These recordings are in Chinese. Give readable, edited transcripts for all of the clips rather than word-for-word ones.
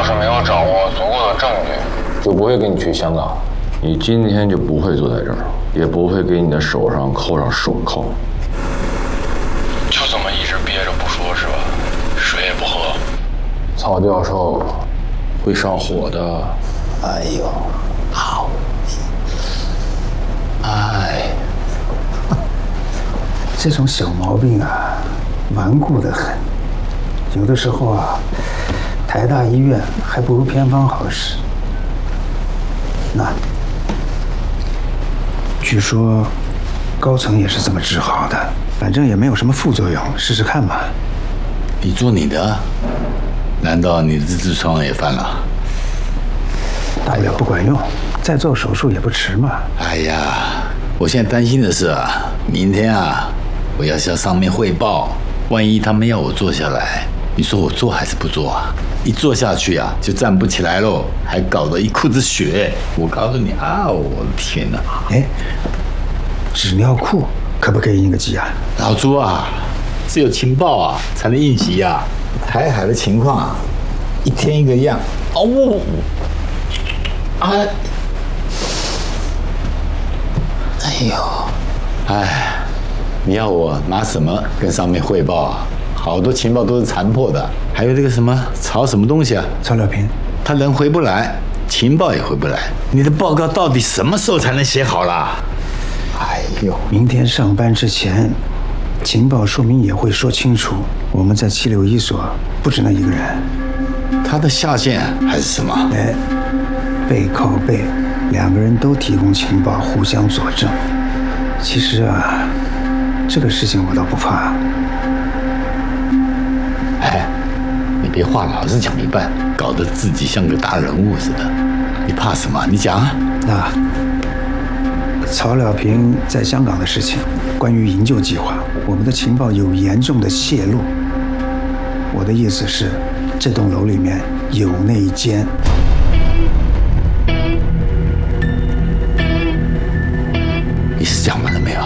是没有掌握足够的证据，就不会跟你去香港。你今天就不会坐在这儿，也不会给你的手上扣上手铐。 就这么一直憋着不说是吧？水也不喝。 曹教授会上火的。 哎呦，好，哎，这种小毛病啊，顽固得很。有的时候啊，台大医院还不如偏方好使。那，据说高层也是这么治好的，反正也没有什么副作用，试试看吧。 你做你的，难道你的痔疮也犯了？ 大不了不管用，再做手术也不迟嘛。 哎呀，我现在担心的是啊，明天啊，我要向上面汇报，万一他们要我坐下来，你说我做还是不做啊？一坐下去啊，就站不起来喽，还搞得一裤子血。我告诉你啊，我的天哪！ 哎，纸尿裤可不可以应个急啊？ 老朱啊，只有情报啊才能应急啊。台海的情况啊，一天一个样。哦，哎，哎呦，哎，你要我拿什么跟上面汇报啊？好多情报都是残破的，还有这个什么曹什么东西啊？ 曹了平， 他人回不来，情报也回不来。你的报告到底什么时候才能写好啦？哎呦， 明天上班之前，情报说明也会说清楚，我们在761所不止那一个人。 他的下线还是什么？ 哎，背靠背，两个人都提供情报，互相佐证。其实啊，这个事情我倒不怕。 哎，你别话老是讲一半，搞得自己像个大人物似的。你怕什么？你讲啊。 那曹了平在香港的事情，关于营救计划，我们的情报有严重的泄露。我的意思是，这栋楼里面有内奸。 你是讲完了没有？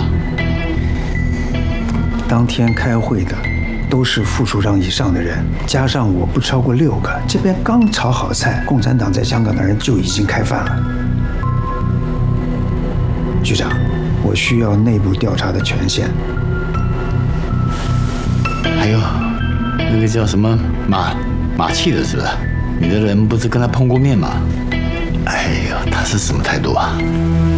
当天开会的都是副处长以上的人，加上我不超过6个。这边刚炒好菜，共产党在香港的人就已经开饭了。局长，我需要内部调查的权限。 还有，那个叫什么马气的是不是？你的人不是跟他碰过面吗？哎呦，他是什么态度啊？